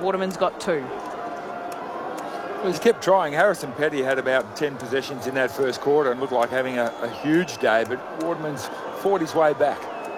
Waterman's got 2. Well, he's kept trying. Harrison Petty had about 10 possessions in that first quarter and looked like having a huge day, but Waterman's fought his way back.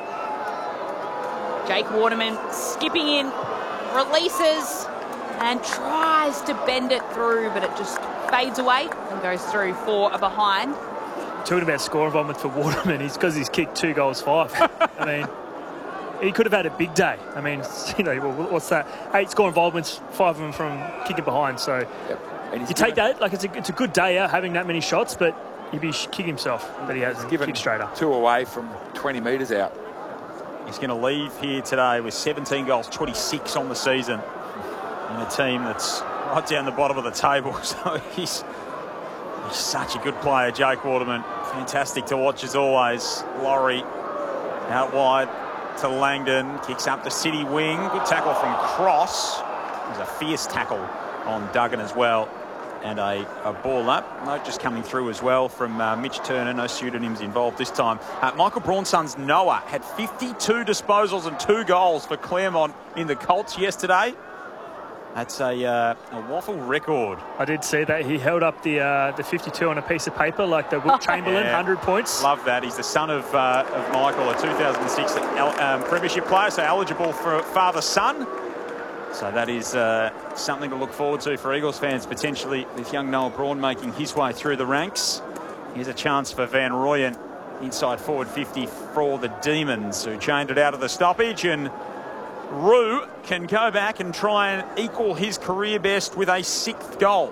Jake Waterman skipping in, releases and tries to bend it through, but it just fades away and goes through for a behind. Talking about score involvement for Waterman, it's because he's kicked 2 goals 5. I mean, he could have had a big day. I mean, you know, what's that? 8 score involvements, 5 of them from kicking behind. So you take that, like it's a good day out having that many shots, but he'd be kicking himself that he hasn't kicked straight up. 2 away from 20 metres out. He's going to leave here today with 17 goals, 26 on the season, in a team that's right down the bottom of the table. So he's such a good player, Jake Waterman. Fantastic to watch as always. Laurie out wide to Langdon, kicks up the City wing. Good tackle from Cross. There's a fierce tackle on Duggan as well. And a ball up. Note just coming through as well from Mitch Turner. No pseudonyms involved this time. Michael Braun's son's Noah had 52 disposals and 2 goals for Claremont in the Colts yesterday. That's a waffle record. I did see that. He held up the 52 on a piece of paper like the Wilt Chamberlain, 100 points. Love that. He's the son of Michael, a 2006 Premiership player, so eligible for father-son. So that is something to look forward to for Eagles fans, potentially, with young Noah Braun making his way through the ranks. Here's a chance for Van Rooyen, inside forward 50 for the Demons, who chained it out of the stoppage. And Roo can go back and try and equal his career best with a 6th goal.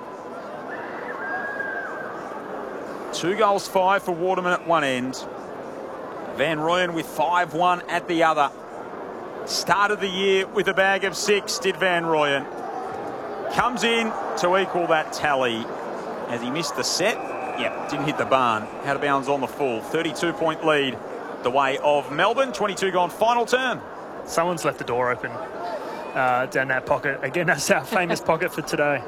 2 goals 5 for Waterman at one end. Van Rooyen with 5-1 at the other. Started the year with a bag of 6, did Van Rooyen. Comes in to equal that tally. As he missed the set, didn't hit the barn. Out of bounds on the full. 32-point lead the way of Melbourne. 22 gone, final term. Someone's left the door open down that pocket. Again, that's our famous pocket for today.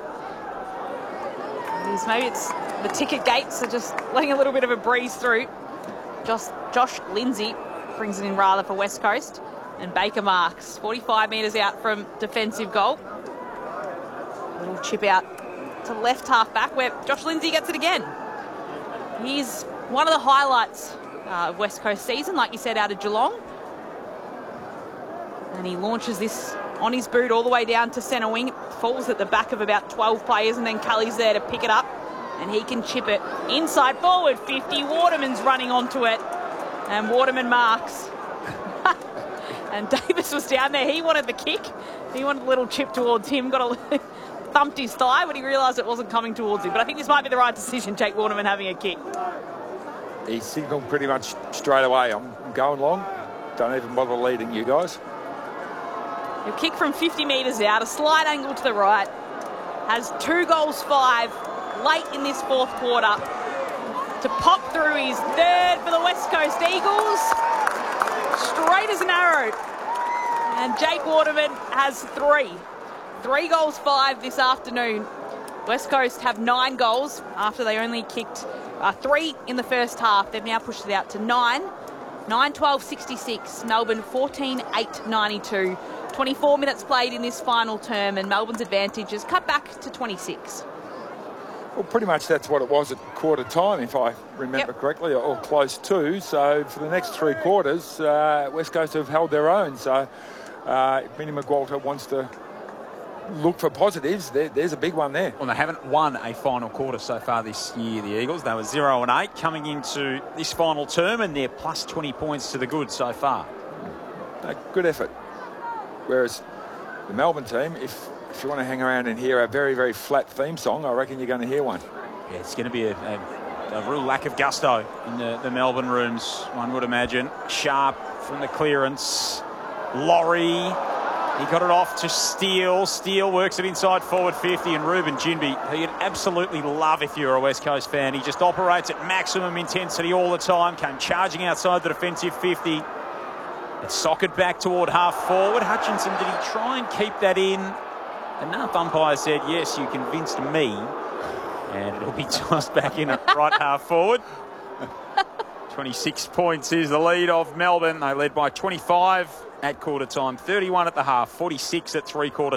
Maybe it's the ticket gates are just letting a little bit of a breeze through. Josh Lindsay brings it in rather for West Coast. And Baker marks 45 metres out from defensive goal. A little chip out to left half back where Josh Lindsay gets it again. He's one of the highlights of West Coast season, like you said, out of Geelong. And he launches this on his boot all the way down to centre wing. It falls at the back of about 12 players, and then Cully's there to pick it up. And he can chip it inside forward 50. Waterman's running onto it. And Waterman marks. And Davis was down there. He wanted the kick. He wanted a little chip towards him. Thumped his thigh when he realised it wasn't coming towards him. But I think this might be the right decision, Jake Waterman having a kick. He signalled pretty much straight away. I'm going long. Don't even bother leading you guys. He'll kick from 50 metres out. A slight angle to the right. Has 2 goals 5 late in this 4th quarter. To pop through his 3rd for the West Coast Eagles. Straight as an arrow. And Jake Waterman has 3. 3 goals 5 this afternoon. West Coast have 9 goals after they only kicked 3 in the first half. They've now pushed it out to 9. 9-12-66. Melbourne 14-8-92. 24 minutes played in this final term, and Melbourne's advantage is cut back to 26. Well, pretty much that's what it was at quarter time, if I remember correctly, or close to. So for the next 3 quarters, West Coast have held their own. So if Minnie McWalter wants to look for positives, there's a big one there. Well, they haven't won a final quarter so far this year, the Eagles. They were 0-8 coming into this final term, and they're plus 20 points to the good so far. A good effort. Whereas the Melbourne team, if you want to hang around and hear a very, very flat theme song, I reckon you're going to hear one. Yeah, it's going to be a real lack of gusto in the Melbourne rooms, one would imagine. Sharp from the clearance. Laurie, he got it off to Steele. Steele works it inside forward 50, and Ruben Ginbey, who you'd absolutely love if you're a West Coast fan. He just operates at maximum intensity all the time, came charging outside the defensive 50. It's socket back toward half forward. Hutchinson, did he try and keep that in? Enough umpire said, yes, you convinced me. And it'll be tossed back in at right half forward. 26 points is the lead of Melbourne. They led by 25 at quarter time, 31 at the half, 46 at 3/4